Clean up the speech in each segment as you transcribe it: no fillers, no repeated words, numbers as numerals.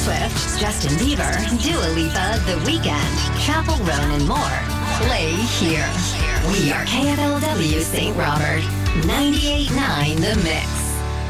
Swift, Justin Bieber, Dua Lipa, The Weeknd, Chappell Roan, and more. Play here. We are KFLW St. Robert, 98.9 The Mix.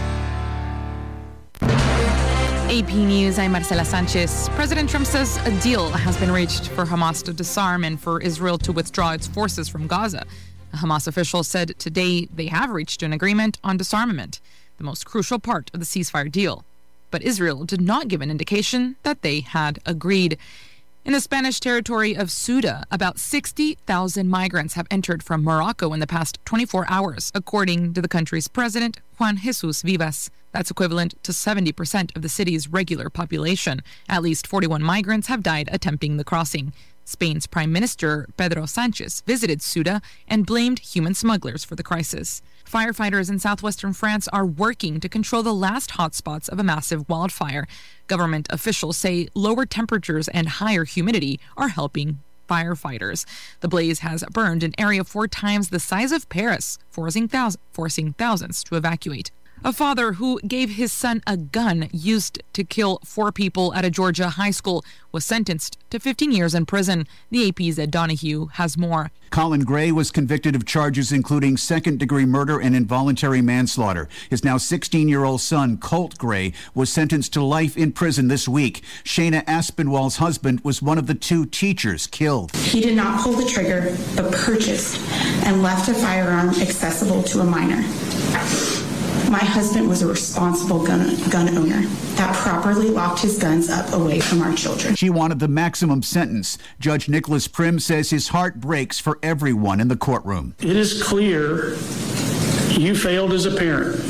AP News, I'm Marcela Sanchez. President Trump says a deal has been reached for Hamas to disarm and for Israel to withdraw its forces from Gaza. A Hamas official said today they have reached an agreement on disarmament, the most crucial part of the ceasefire deal. But Israel did not give an indication that they had agreed. In the Spanish territory of Ceuta, about 60,000 migrants have entered from Morocco in the past 24 hours, according to the country's president, Juan Jesus Vivas. That's equivalent to 70% of the city's regular population. At least 41 migrants have died attempting the crossing. Spain's Prime Minister, Pedro Sánchez, visited Ceuta and blamed human smugglers for the crisis. Firefighters in southwestern France are working to control the last hotspots of a massive wildfire. Government officials say lower temperatures and higher humidity are helping firefighters. The blaze has burned an area 4 times the size of Paris, forcing thousands to evacuate. A father who gave his son a gun used to kill 4 people at a Georgia high school was sentenced to 15 years in prison. The AP's Ed Donahue has more. Colin Gray was convicted of charges including second-degree murder and involuntary manslaughter. His now 16-year-old son, Colt Gray, was sentenced to life in prison this week. Shayna Aspinwall's husband was one of the 2 teachers killed. He did not pull the trigger, but purchased and left a firearm accessible to a minor. My husband was a responsible gun owner that properly locked his guns up away from our children. She wanted the maximum sentence. Judge Nicholas Prim says his heart breaks for everyone in the courtroom. It is clear you failed as a parent.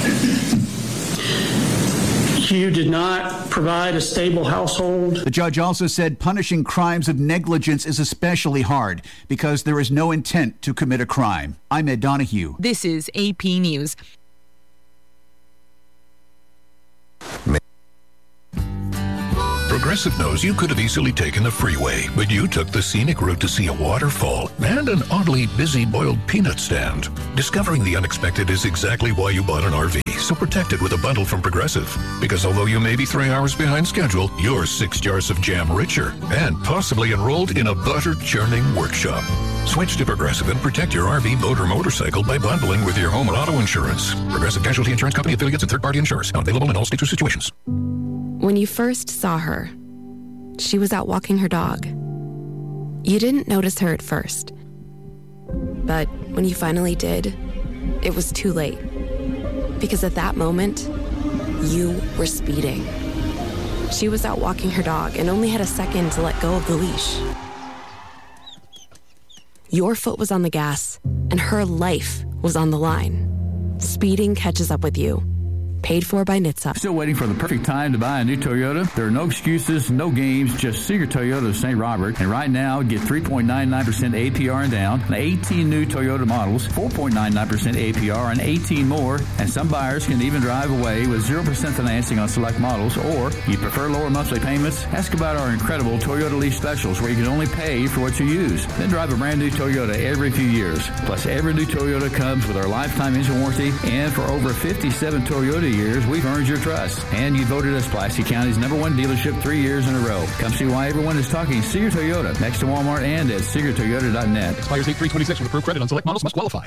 You did not provide a stable household. The judge also said punishing crimes of negligence is especially hard because there is no intent to commit a crime. I'm Ed Donahue. This is AP News. Progressive knows you could have easily taken the freeway, but you took the scenic route to see a waterfall and an oddly busy boiled peanut stand. Discovering the unexpected is exactly why you bought an RV, so protect it with a bundle from Progressive. Because although you may be 3 hours behind schedule, you're 6 jars of jam richer and possibly enrolled in a butter churning workshop. Switch to Progressive and protect your RV, boat, or motorcycle by bundling with your home and auto insurance. Progressive Casualty Insurance Company affiliates and third-party insurers. Not available in all states or situations. When you first saw her, she was out walking her dog. You didn't notice her at first. But when you finally did, it was too late. Because at that moment, you were speeding. She was out walking her dog and only had a second to let go of the leash. Your foot was on the gas, and her life was on the line. Speeding catches up with you. Paid for by NHTSA. Still waiting for the perfect time to buy a new Toyota? There are no excuses, no games, just Seeger Toyota of St. Robert. And right now, get 3.99% APR and down on 18 new Toyota models, 4.99% APR on 18 more, and some buyers can even drive away with 0% financing on select models. Or, you prefer lower monthly payments? Ask about our incredible Toyota lease specials where you can only pay for what you use. Then drive a brand new Toyota every few years. Plus, every new Toyota comes with our lifetime engine warranty, and for over 57 Toyota years, we've earned your trust. And you voted us Pulaski County's #1 dealership 3 years in a row. Come see why everyone is talking Seeger Toyota next to Walmart and at SeegerToyota.net. Buyers 8326 with approved credit on select models must qualify.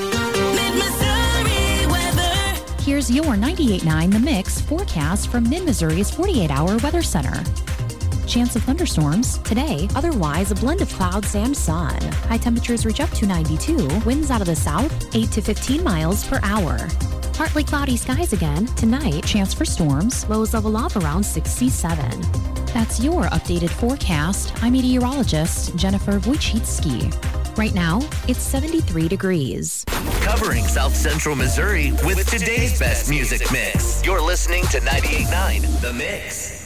Here's your 98.9 The Mix forecast from Mid-Missouri's 48-hour weather center. Chance of thunderstorms today, otherwise a blend of clouds and sun. High temperatures reach up to 92, winds out of the south 8 to 15 miles per hour. Partly cloudy skies again. Tonight, chance for storms. Lows level off around 67. That's your updated forecast. I'm meteorologist Jennifer Wojcicki. Right now, it's 73 degrees. Covering South Central Missouri with today's best music mix. You're listening to 98.9 The Mix.